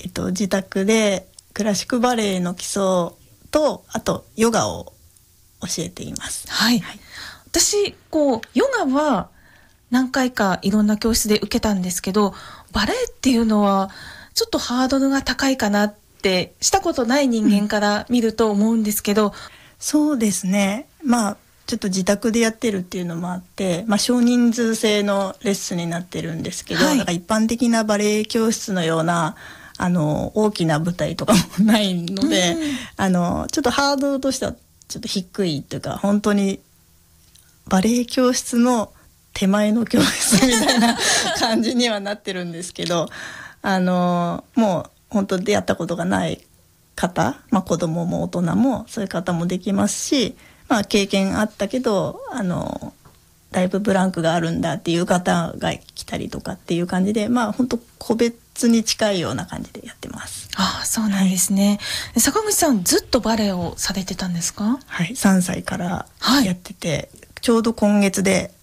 自宅でクラシックバレエの基礎とあとヨガを教えています。 はい、はい、私ヨガは何回かいろんな教室で受けたんですけど、バレエっていうのはちょっとハードルが高いかなってしたことない人間から見ると思うんですけど、 そうですね、ちょっと自宅でやってるっていうのもあって、少人数制のレッスンになってるんですけど、なんか一般的なバレエ教室のような大きな舞台とかもないので、ちょっとハードルとしてはちょっと低いというか、本当にバレエ教室の手前の教室みたいな感じにはなってるんですけど、もう本当出会ったことがない方、子供も大人もそういう方もできますし、経験あったけどだいぶブランクがあるんだっていう方が来たりとかっていう感じで、本当個別に近いような感じでやってます。 ああ、そうなんですね。坂口さんずっとバレエをされてたんですか？ はい、3歳からやってて、ちょうど今月で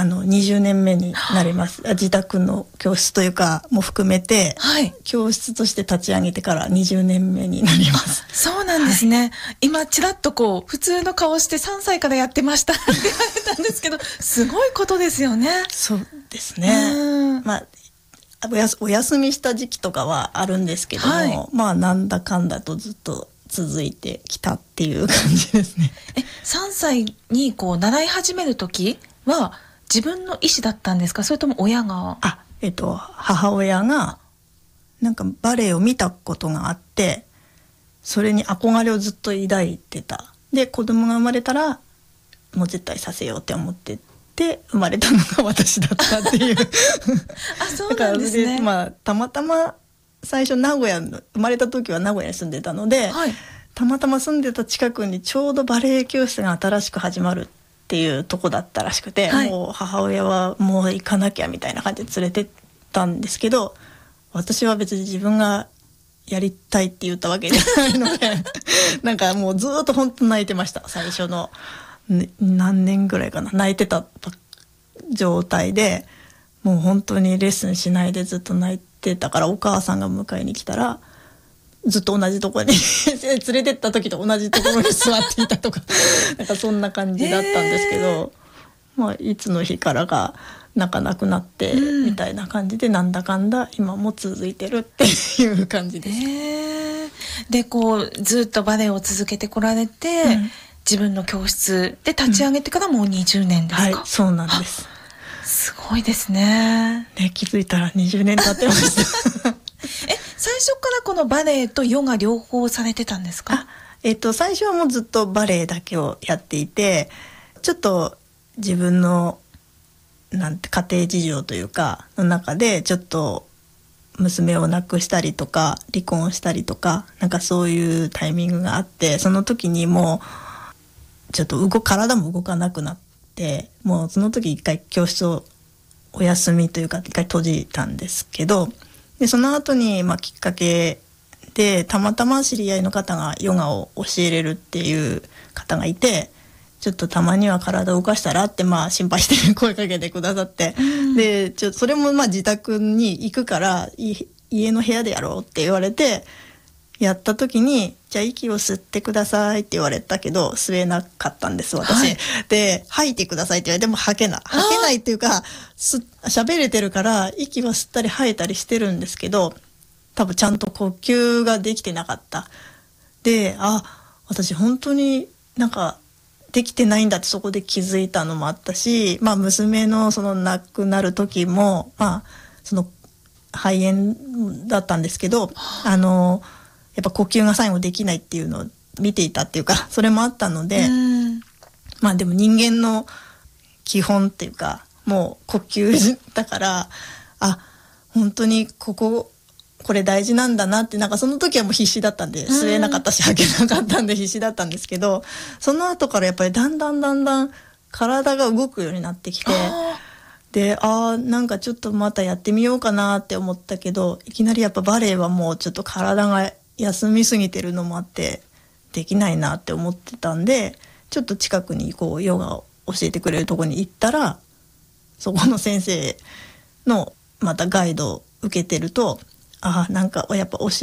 20年目になります。自宅の教室というかも含めて、教室として立ち上げてから20年目になります。 そうなんですね。今ちらっと普通の顔して3歳からやってましたって言われたんですけど、すごいことですよね。 そうですね。お休みした時期とかはあるんですけども、なんだかんだとずっと続いてきたっていう感じですね。 3歳に習い始める時は自分の意思だったんですか？それとも親が？ 母親がなんかバレエを見たことがあって、それに憧れをずっと抱いてた。で子供が生まれたらもう絶対させようって思ってて、生まれたのが私だったっていうあ、そうなんですね。 たまたま最初生まれた時は名古屋に住んでたので、たまたま住んでた近くにちょうどバレエ教室が新しく始まるっていうとこだったらしくて、もう母親はもう行かなきゃみたいな感じで連れてったんですけど、私は別に自分がやりたいって言ったわけじゃないのでなんかもうずっと本当泣いてました。最初の何年ぐらいかな、泣いてた状態で、もう本当にレッスンしないでずっと泣いてたから、お母さんが迎えに来たらずっと同じところに連れてった時と同じところに座っていたとかなんかそんな感じだったんですけど、いつの日からか泣かなくなってみたいな感じで、なんだかんだ今も続いてるっていう感じです。 でずっとバレエを続けてこられて、自分の教室で立ち上げてからもう20年ですか？ そうなんです。 すごいですね。 気づいたら20年経ってました最初からこのバレエとヨガ両方されてたんですか？ 最初はもうずっとバレエだけをやっていて、ちょっと自分の家庭事情というかの中でちょっと娘を亡くしたりとか離婚したりとか、なんかそういうタイミングがあって、その時にもうちょっと体も動かなくなって、もうその時一回教室をお休みというか一回閉じたんですけど、でその後にきっかけでたまたま知り合いの方がヨガを教えれるっていう方がいて、ちょっとたまには体を動かしたらって心配して声かけてくださって、でそれも自宅に行くから家の部屋でやろうって言われてやった時に、じゃあ息を吸ってくださいって言われたけど吸えなかったんです私、で吐いてくださいって言われても吐けないっていうか、喋れてるから息は吸ったり吐いたりしてるんですけど、多分ちゃんと呼吸ができてなかった。で私本当になんかできてないんだってそこで気づいたのもあったし、娘のその亡くなる時もその肺炎だったんですけど、やっぱ呼吸が最後できないっていうのを見ていたっていうか、それもあったので、でも人間の基本っていうかもう呼吸だから、本当にこれ大事なんだなって、なんかその時はもう必死だったんで、吸えなかったし吐けなかったんで必死だったんですけど、その後からやっぱりだんだん体が動くようになってきて、でなんかちょっとまたやってみようかなって思ったけど、いきなりやっぱバレエはもうちょっと体が休みすぎてるのもあってできないなって思ってたんで、ちょっと近くにヨガを教えてくれるとこに行ったら、そこの先生のまたガイドを受けてると、なんかやっぱ教